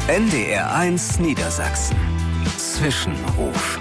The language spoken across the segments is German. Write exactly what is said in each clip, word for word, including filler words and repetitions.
N D R eins Niedersachsen. Zwischenruf.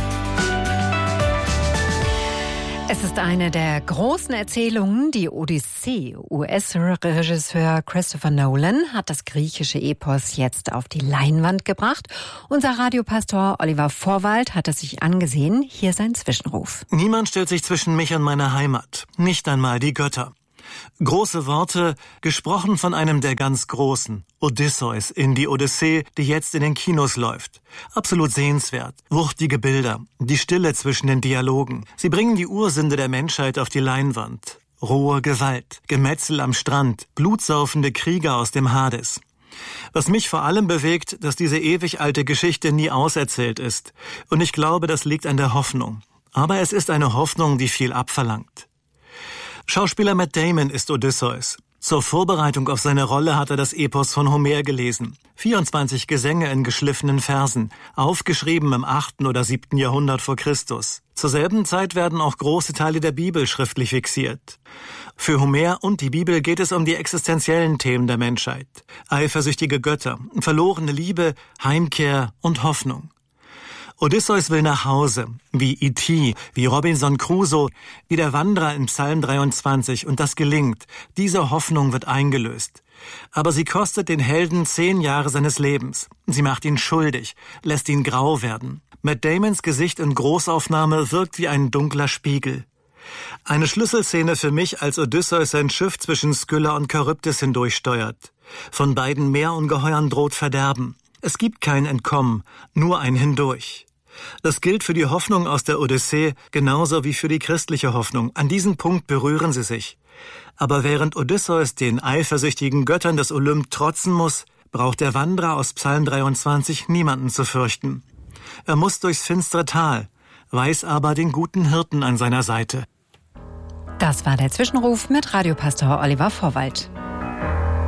Es ist eine der großen Erzählungen, die Odyssee. U S-Regisseur Christopher Nolan hat das griechische Epos jetzt auf die Leinwand gebracht. Unser Radiopastor Oliver Vorwald hat es sich angesehen. Hier sein Zwischenruf. Niemand stellt sich zwischen mich und meiner Heimat. Nicht einmal die Götter. Große Worte, gesprochen von einem der ganz Großen, Odysseus in die Odyssee, die jetzt in den Kinos läuft. Absolut sehenswert, wuchtige Bilder, die Stille zwischen den Dialogen. Sie bringen die Ursünde der Menschheit auf die Leinwand. Rohe Gewalt, Gemetzel am Strand, blutsaufende Krieger aus dem Hades. Was mich vor allem bewegt, dass diese ewig alte Geschichte nie auserzählt ist. Und ich glaube, das liegt an der Hoffnung. Aber es ist eine Hoffnung, die viel abverlangt. Schauspieler Matt Damon ist Odysseus. Zur Vorbereitung auf seine Rolle hat er das Epos von Homer gelesen. vierundzwanzig Gesänge in geschliffenen Versen, aufgeschrieben im achten oder siebten Jahrhundert vor Christus. Zur selben Zeit werden auch große Teile der Bibel schriftlich fixiert. Für Homer und die Bibel geht es um die existenziellen Themen der Menschheit. Eifersüchtige Götter, verlorene Liebe, Heimkehr und Hoffnung. Odysseus will nach Hause, wie E T, wie Robinson Crusoe, wie der Wanderer in Psalm dreiundzwanzig, und das gelingt. Diese Hoffnung wird eingelöst. Aber sie kostet den Helden zehn Jahre seines Lebens. Sie macht ihn schuldig, lässt ihn grau werden. Matt Damons Gesicht in Großaufnahme wirkt wie ein dunkler Spiegel. Eine Schlüsselszene für mich, als Odysseus sein Schiff zwischen Skylla und Charybdis hindurchsteuert. Von beiden Meerungeheuern droht Verderben. Es gibt kein Entkommen, nur ein Hindurch. Das gilt für die Hoffnung aus der Odyssee genauso wie für die christliche Hoffnung. An diesem Punkt berühren sie sich. Aber während Odysseus den eifersüchtigen Göttern des Olymp trotzen muss, braucht der Wanderer aus Psalm dreiundzwanzig niemanden zu fürchten. Er muss durchs finstere Tal, weiß aber den guten Hirten an seiner Seite. Das war der Zwischenruf mit Radiopastor Oliver Vorwald.